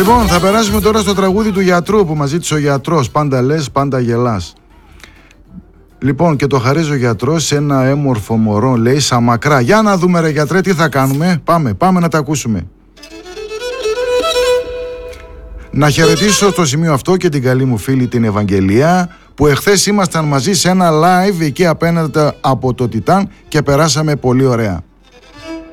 Λοιπόν, θα περάσουμε τώρα στο τραγούδι του γιατρού που μας ζήτησε ο γιατρός. Πάντα λες, πάντα γελάς. Λοιπόν, και το χαρίζει ο γιατρός σε ένα έμορφο μωρό, λέει, σαν μακρά. Για να δούμε, ρε γιατρέ, τι θα κάνουμε. Πάμε να τα ακούσουμε. Να χαιρετήσω στο σημείο αυτό και την καλή μου φίλη την Ευαγγελία, που εχθές ήμασταν μαζί σε ένα live εκεί απέναντι από το Τιτάν και περάσαμε πολύ ωραία.